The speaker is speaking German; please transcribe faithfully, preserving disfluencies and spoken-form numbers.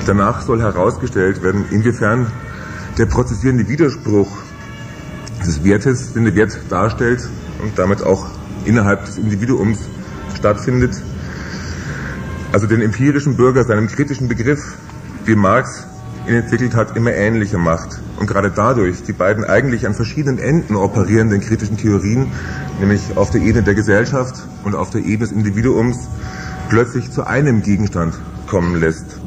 Danach soll herausgestellt werden, inwiefern der prozessierende Widerspruch des Wertes, den der Wert darstellt und damit auch innerhalb des Individuums stattfindet, also den empirischen Bürger seinem kritischen Begriff, wie Marx ihn entwickelt hat, immer ähnlicher macht. Und gerade dadurch die beiden eigentlich an verschiedenen Enden operierenden kritischen Theorien, nämlich auf der Ebene der Gesellschaft und auf der Ebene des Individuums, plötzlich zu einem Gegenstand kommen lässt.